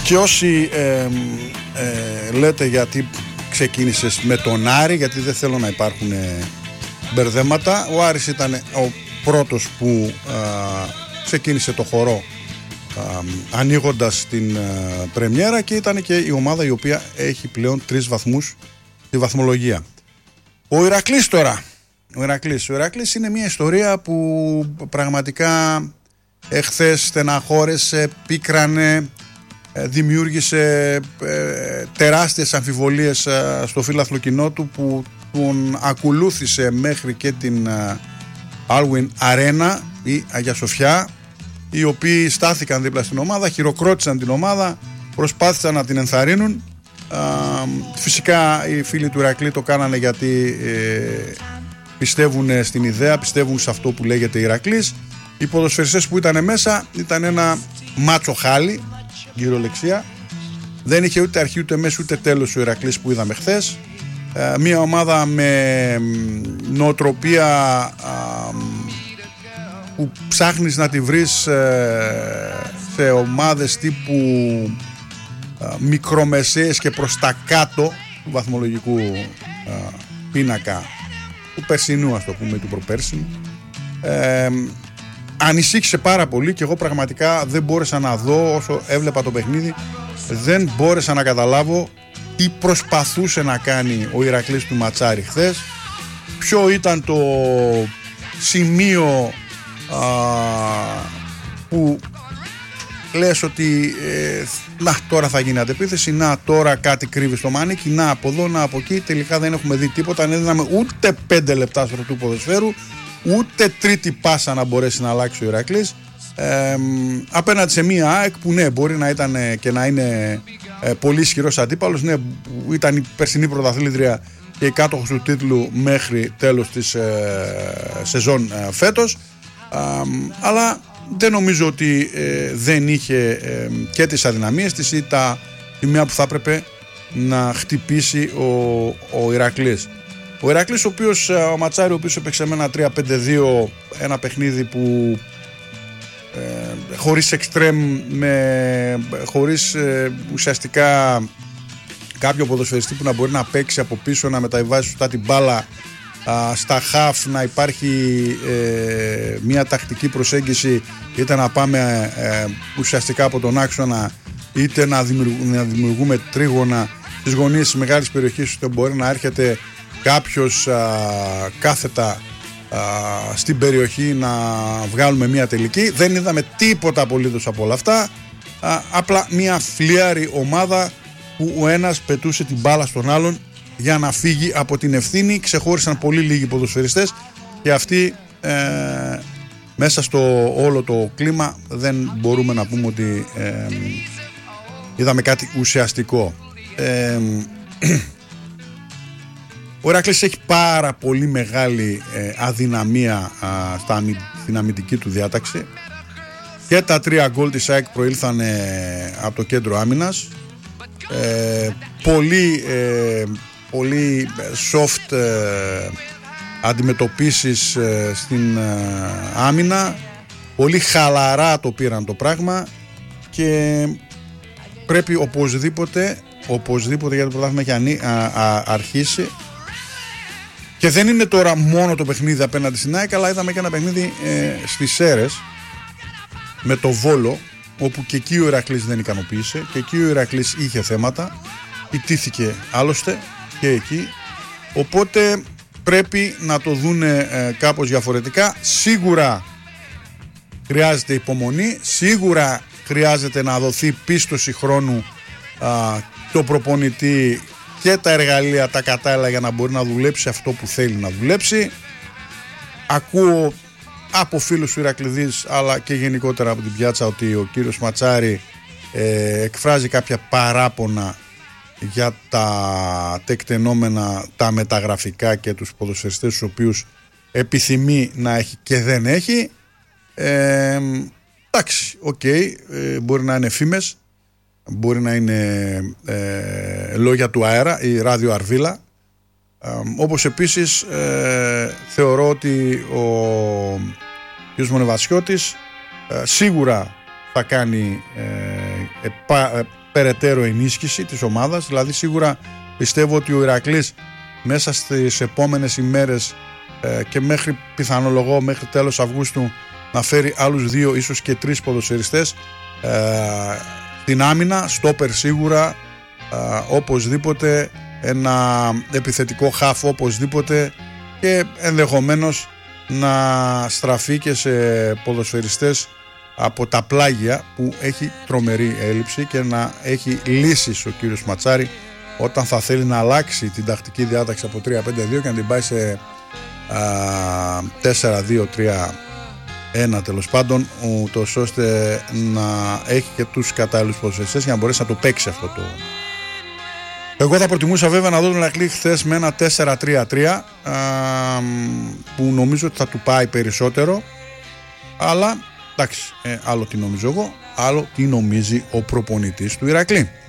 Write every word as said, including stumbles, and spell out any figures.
Και όσοι ε, ε, λέτε γιατί ξεκίνησες με τον Άρη, γιατί δεν θέλω να υπάρχουν ε, μπερδέματα, ο Άρης ήταν ο πρώτος που ε, ξεκίνησε το χορό ε, ανοίγοντας την ε, πρεμιέρα, και ήταν και η ομάδα η οποία έχει πλέον τρεις βαθμούς στη βαθμολογία. Ο Ηρακλής τώρα, ο Ηρακλής, ο Ηρακλής είναι μια ιστορία που πραγματικά εχθές στεναχώρεσε, πίκρανε, δημιούργησε ε, τεράστιες αμφιβολίες ε, στο φύλαθλο κοινό του, που τον ακολούθησε μέχρι και την ε, Alwyn Arena ή Αγία Σοφιά, οι οποίοι στάθηκαν δίπλα στην ομάδα, χειροκρότησαν την ομάδα, προσπάθησαν να την ενθαρρύνουν. Ε, φυσικά οι φίλοι του Ηρακλή το κάνανε γιατί ε, πιστεύουν στην ιδέα, πιστεύουν σε αυτό που λέγεται Ηρακλής. Οι ποδοσφαιριστές που ήταν μέσα ήταν ένα μάτσο χάλι, γυρολεξία. Δεν είχε ούτε αρχή ούτε μέση ούτε τέλος ο Ηρακλής που είδαμε χθες. Ε, μια ομάδα με νοοτροπία α, που ψάχνεις να τη βρεις ε, σε ομάδες τύπου α, μικρομεσαίες και προς τα κάτω του βαθμολογικού α, πίνακα του περσινού, ας το πούμε, του προπέρσινου. Ε, Ανησύχησε πάρα πολύ και εγώ πραγματικά δεν μπόρεσα να δω, όσο έβλεπα το παιχνίδι, δεν μπόρεσα να καταλάβω τι προσπαθούσε να κάνει ο Ηρακλής του Ματσάρη χθες, ποιο ήταν το σημείο α, που λες ότι ε, να τώρα θα γίνει αντεπίθεση, να τώρα κάτι κρύβει στο μάνικι, να από εδώ, να από εκεί. Τελικά δεν έχουμε δει τίποτα, δεν είδαμε ούτε πέντε λεπτά στο του ποδοσφαίρου, ούτε τρίτη πάσα να μπορέσει να αλλάξει ο Ηρακλής, ε, απέναντι σε μία ΑΕΚ που ναι, μπορεί να ήταν και να είναι ε, πολύ ισχυρός αντίπαλος, ναι, που ήταν η περσινή πρωταθλήτρια και η κάτοχος του τίτλου μέχρι τέλος της ε, σεζόν ε, φέτος, ε, αλλά δεν νομίζω ότι ε, δεν είχε ε, και τις αδυναμίες της ή τα σημεία που θα έπρεπε να χτυπήσει ο, ο Ηρακλής. Ο Ηρακλής, ο οποίος, ο Ματσάρη, ο οποίος έπαιξε με ένα τρία πέντε δύο, ένα παιχνίδι που ε, χωρίς εξτρέμ, με, χωρίς ε, ουσιαστικά κάποιο ποδοσφαιριστή που να μπορεί να παίξει από πίσω, να μεταβιβάζει σωστά την μπάλα α, στα χαφ, να υπάρχει ε, μια τακτική προσέγγιση, είτε να πάμε ε, ουσιαστικά από τον άξονα, είτε να, δημιουργ, να δημιουργούμε τρίγωνα στις γωνίες της μεγάλης περιοχής, ώστε μπορεί να έρχεται κάποιος α, κάθετα α, στην περιοχή να βγάλουμε μια τελική. Δεν είδαμε τίποτα απολύτως από όλα αυτά, α, απλά μια φλιάρη ομάδα που ο ένας πετούσε την μπάλα στον άλλον για να φύγει από την ευθύνη. Ξεχώρισαν πολύ λίγοι ποδοσφαιριστές και αυτοί ε, μέσα στο όλο το κλίμα δεν μπορούμε να πούμε ότι ε, είδαμε κάτι ουσιαστικό. ε, Ο Ηρακλής έχει πάρα πολύ μεγάλη ε, αδυναμία α, στα, στην αμυντική του διάταξη, και τα τρία γκολ της ΑΕΚ προήλθαν ε, από το κέντρο άμυνας. ε, πολύ, ε, πολύ soft ε, αντιμετωπίσεις ε, στην ε, άμυνα, πολύ χαλαρά το πήραν το πράγμα, και πρέπει οπωσδήποτε οπωσδήποτε, γιατί το πρωτάθλημα έχει α, α, αρχίσει. Και δεν είναι τώρα μόνο το παιχνίδι απέναντι στην ΑΕΚ, αλλά είδαμε και ένα παιχνίδι ε, στις Σέρρες με το Βόλο, όπου και εκεί ο Ηρακλής δεν ικανοποίησε, και εκεί ο Ηρακλής είχε θέματα, ιτήθηκε άλλωστε και εκεί, οπότε πρέπει να το δούνε ε, κάπως διαφορετικά. Σίγουρα χρειάζεται υπομονή, σίγουρα χρειάζεται να δοθεί πίστοση χρόνου α, το προπονητή και τα εργαλεία τα κατάλληλα για να μπορεί να δουλέψει αυτό που θέλει να δουλέψει. Ακούω από φίλους του Ηρακλειδής, αλλά και γενικότερα από την πιάτσα, ότι ο κύριος Ματσάρη ε, εκφράζει κάποια παράπονα για τα τεκτενόμενα, τα μεταγραφικά και τους ποδοσφαιριστές τους οποίους επιθυμεί να έχει και δεν έχει. ε, εντάξει, οκ, okay, ε, μπορεί να είναι φήμες, μπορεί να είναι ε, λόγια του αέρα ή ράδιο αρβίλα, ε, όπως επίσης ε, θεωρώ ότι ο κ. Μονεβασιώτης ε, σίγουρα θα κάνει ε, επα, ε, περαιτέρω ενίσχυση της ομάδας. Δηλαδή σίγουρα πιστεύω ότι ο Ηρακλής μέσα στις επόμενες ημέρες ε, και μέχρι πιθανολογώ μέχρι τέλος Αυγούστου να φέρει άλλους δύο ίσως και τρεις ποδοσφαιριστές ε, στην άμυνα, στόπερ σίγουρα, ε, οπωσδήποτε ένα επιθετικό χαφ οπωσδήποτε, και ενδεχομένως να στραφεί και σε ποδοσφαιριστές από τα πλάγια που έχει τρομερή έλλειψη, και να έχει λύσεις ο κύριος Ματσάρη όταν θα θέλει να αλλάξει την τακτική διάταξη από τρία πέντε δύο και να την πάει σε τέσσερα δύο τρία ένα τέλος πάντων, ούτως ώστε να έχει και τους κατάλληλους ποδοσφαιριστές για να μπορέσει να το παίξει αυτό το. Εγώ θα προτιμούσα βέβαια να δω τον Ηρακλή χθες με ένα τέσσερα τρία τρία, α, που νομίζω ότι θα του πάει περισσότερο, αλλά εντάξει, ε, άλλο τι νομίζω εγώ, άλλο τι νομίζει ο προπονητής του Ηρακλή.